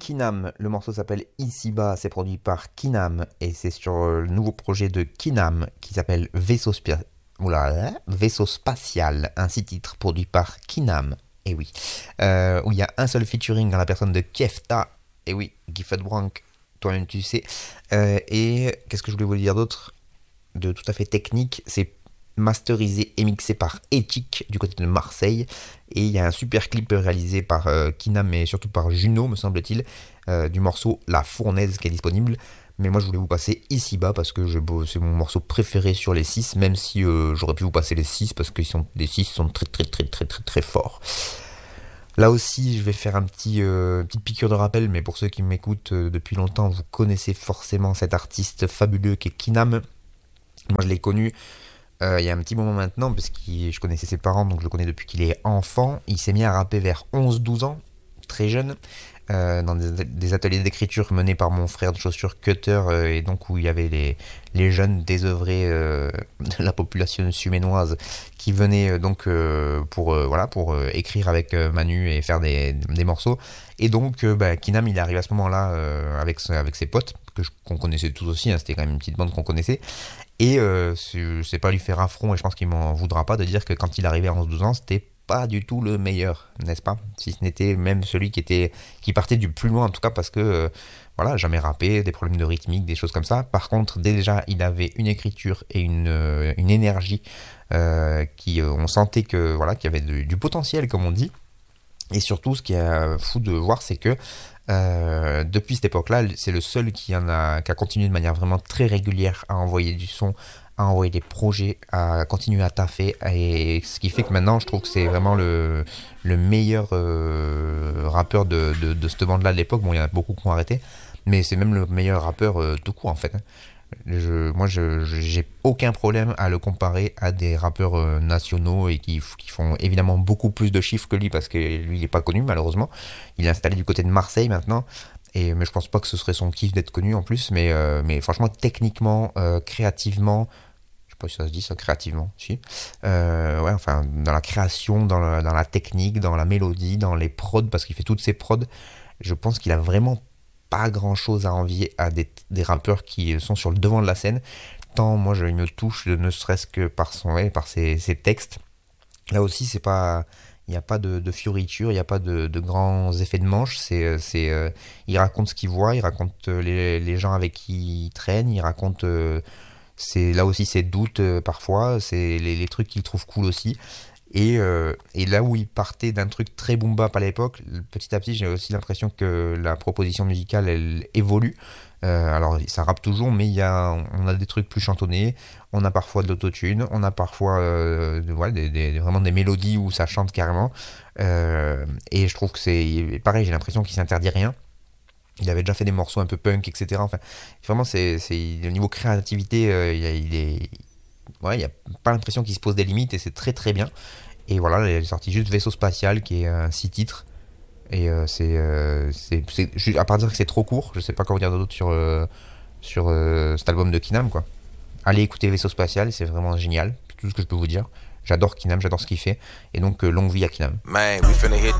Kinam, le morceau s'appelle Ici-bas, c'est produit par Kinam et c'est sur le nouveau projet de Kinam qui s'appelle Vaisseau Spatial, un 6 titres produit par Kinam, et oui, où il y a un seul featuring dans la personne de Kefta, et oui, Gifford Brank, toi-même tu sais, et qu'est-ce que je voulais vous dire d'autre de tout à fait technique, c'est masterisé et mixé par Ethic du côté de Marseille, et il y a un super clip réalisé par Kinam et surtout par Juno me semble-t-il, du morceau La Fournaise qui est disponible. Mais moi je voulais vous passer Ici-bas parce que c'est mon morceau préféré sur les 6, même si j'aurais pu vous passer les 6 parce que les 6 sont très très très très très très forts. Là aussi, je vais faire petite piqûre de rappel, mais pour ceux qui m'écoutent depuis longtemps, vous connaissez forcément cet artiste fabuleux qui est Kinam. Moi, je l'ai connu il y a un petit moment maintenant, parce que je connaissais ses parents, donc je le connais depuis qu'il est enfant. Il s'est mis à rapper vers 11-12 ans, très jeune, dans des ateliers d'écriture menés par mon frère de chaussures Cutter, et donc où il y avait les jeunes désœuvrés de la population suménoise qui venaient pour écrire avec Manu et faire des morceaux. Et donc Kinam il est arrivé à ce moment-là avec ses potes, qu'on connaissait tous aussi, hein, c'était quand même une petite bande qu'on connaissait. Et c'est pas lui faire affront, et je pense qu'il m'en voudra pas de dire que quand il arrivait à 11-12 ans, c'était pas du tout le meilleur, n'est-ce pas? Si ce n'était même celui qui partait du plus loin, en tout cas, parce que jamais rappé, des problèmes de rythmique, des choses comme ça. Par contre, déjà, il avait une écriture et une énergie on sentait qu'il y avait du potentiel, comme on dit. Et surtout, ce qui est fou de voir, c'est que depuis cette époque-là, c'est le seul qui a continué de manière vraiment très régulière à envoyer du son, à envoyer des projets, à continuer à taffer. Et ce qui fait que maintenant, je trouve que c'est vraiment le meilleur rappeur de cette bande-là de l'époque. Bon, il y en a beaucoup qui ont arrêté, mais c'est même le meilleur rappeur tout court, en fait, hein. J'ai aucun problème à le comparer à des rappeurs nationaux et qui font évidemment beaucoup plus de chiffres que lui parce que lui il est pas connu malheureusement. Il est installé du côté de Marseille maintenant, mais je pense pas que ce serait son kiff d'être connu en plus. Mais franchement techniquement, créativement, je sais pas si ça se dit ça, créativement, si. Dans la création, dans la technique, dans la mélodie, dans les prods, parce qu'il fait toutes ses prods, je pense qu'il a vraiment pas grand chose à envier à des rappeurs qui sont sur le devant de la scène, tant moi il me touche ne serait-ce que par ses textes. Là aussi il n'y a pas de fioriture, il n'y a pas de grands effets de manche, il raconte ce qu'il voit, il raconte les gens avec qui il traîne, il raconte c'est là aussi ses doutes parfois, c'est les trucs qu'il trouve cool aussi. Et là où il partait d'un truc très boom bap à l'époque, petit à petit j'ai aussi l'impression que la proposition musicale elle évolue. Alors ça rappe toujours, mais on a des trucs plus chantonnés, on a parfois de l'autotune, on a parfois vraiment des mélodies où ça chante carrément. Et je trouve que c'est pareil, j'ai l'impression qu'il s'interdit rien. Il avait déjà fait des morceaux un peu punk, etc. Enfin, vraiment, au niveau créativité, il n'y a pas l'impression qu'il se pose des limites et c'est très très bien. Et voilà, il est sorti juste Vaisseau Spatial qui est un 6 titres. Et à part dire que c'est trop court, je sais pas quoi vous dire d'autre sur cet album de Kinam, quoi. Allez écouter Vaisseau Spatial, c'est vraiment génial, c'est tout ce que je peux vous dire. J'adore Kinam, j'adore ce qu'il fait. Et donc longue vie à Kinam. Man, we finna hit